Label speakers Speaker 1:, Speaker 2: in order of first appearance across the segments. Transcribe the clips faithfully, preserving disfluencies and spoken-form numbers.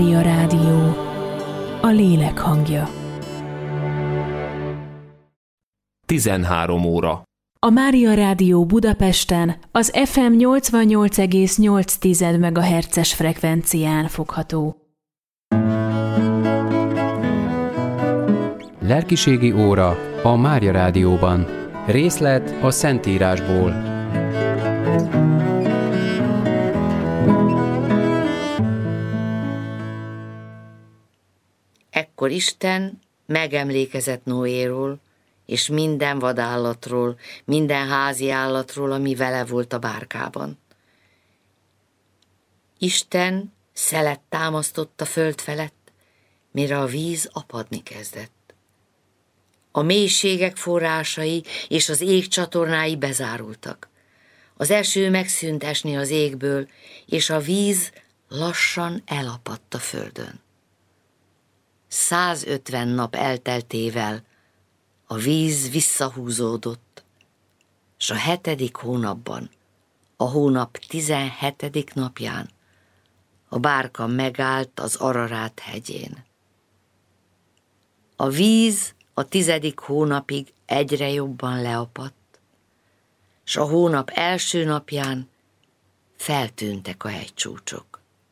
Speaker 1: Mária Rádió, a lélek hangja.
Speaker 2: tizenhárom óra.
Speaker 1: A Mária Rádió Budapesten az ef em nyolcvannyolc egész nyolc megahertzes frekvencián fogható.
Speaker 3: Lelkiségi óra a Mária Rádióban. Részlet a Szentírásból.
Speaker 4: Ekkor Isten megemlékezett Noéról, és minden vadállatról, minden házi állatról, ami vele volt a bárkában. Isten szelet támasztott a föld felett, mire a víz apadni kezdett. A mélységek forrásai és az ég csatornái bezárultak. Az eső megszűnt esni az égből, és a víz lassan elapadt a földön. százötven nap elteltével a víz visszahúzódott, s a hetedik hónapban, a hónap tizenhetedik napján a bárka megállt az Ararát hegyén. A víz a tizedik hónapig egyre jobban leapadt, s a hónap első napján feltűntek a hegycsúcsok.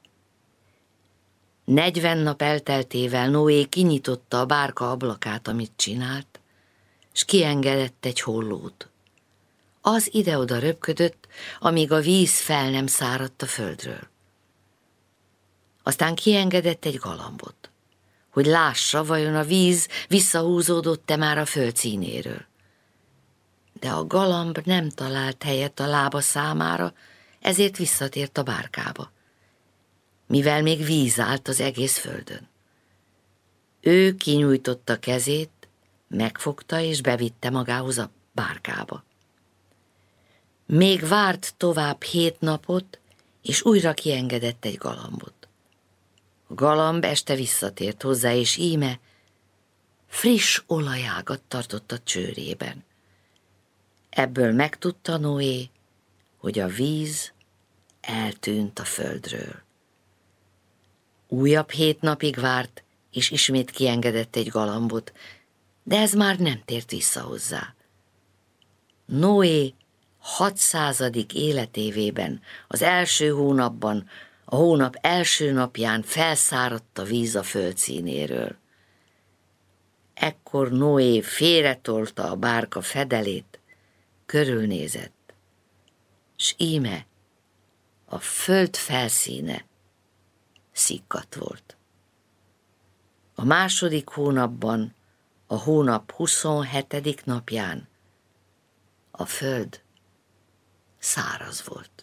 Speaker 4: Negyven nap elteltével Noé kinyitotta a bárka ablakát, amit csinált, s kiengedett egy hollót. Az ide-oda röpködött, amíg a víz fel nem száradt a földről. Aztán kiengedett egy galambot, hogy lássa, vajon a víz visszahúzódott-e már a föld színéről. De a galamb nem talált helyet a lába számára, ezért visszatért a bárkába, mivel még víz állt az egész földön. Ő kinyújtotta kezét, megfogta és bevitte magához a bárkába. Még várt tovább hét napot, és újra kiengedett egy galambot. A galamb este visszatért hozzá, és íme friss olajágat tartott a csőrében. Ebből megtudta Noé, hogy a víz eltűnt a földről. Újabb hét napig várt, és ismét kiengedett egy galambot, de ez már nem tért vissza hozzá. Noé hatszázadik életévében, az első hónapban, a hónap első napján felszáradt a víz a föld színéről. Ekkor Noé félretolta a bárka fedelét, körülnézett, s íme a föld felszíne szikkadt volt. A második hónapban, a hónap huszonhetedik napján a föld száraz volt.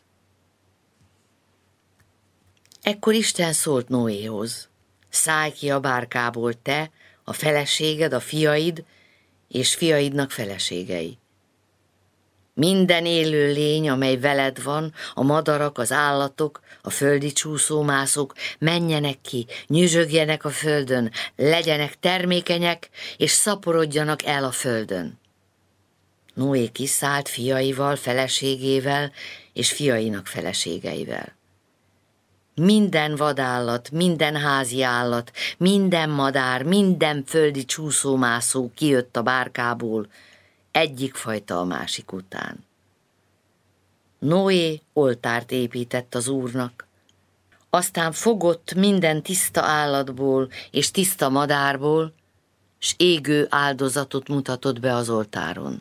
Speaker 4: Ekkor Isten szólt Noéhoz: szállj ki a bárkából te, a feleséged, a fiaid és fiaidnak feleségei. Minden élő lény, amely veled van, a madarak, az állatok, a földi csúszómászók, menjenek ki, nyüzsögjenek a földön, legyenek termékenyek, és szaporodjanak el a földön. Noé kiszállt fiaival, feleségével és fiainak feleségeivel. Minden vadállat, minden házi állat, minden madár, minden földi csúszómászó kijött a bárkából, egyik fajta a másik után. Noé oltárt épített az Úrnak, aztán fogott minden tiszta állatból és tiszta madárból, s égő áldozatot mutatott be az oltáron.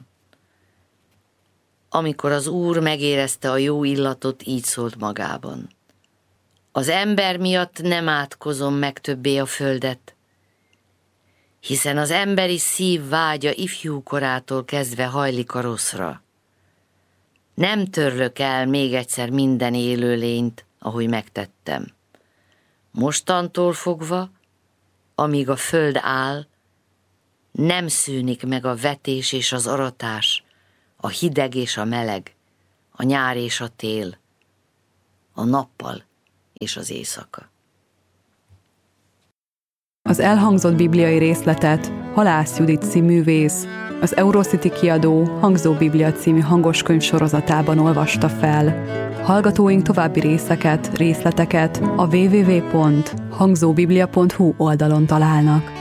Speaker 4: Amikor az Úr megérezte a jó illatot, így szólt magában: az ember miatt nem átkozom meg többé a földet, hiszen az emberi szív vágya ifjúkorától kezdve hajlik a rosszra. Nem törlök el még egyszer minden élőlényt, ahogy megtettem. Mostantól fogva, amíg a föld áll, nem szűnik meg a vetés és az aratás, a hideg és a meleg, a nyár és a tél, a nappal és az éjszaka.
Speaker 5: Az elhangzott bibliai részletet Halász Judit színművész az Eurocity kiadó Hangzó Biblia című hangoskönyv sorozatában olvasta fel. Hallgatóink további részeket, részleteket a double-u double-u double-u pont hangzóbiblia pont hu oldalon találnak.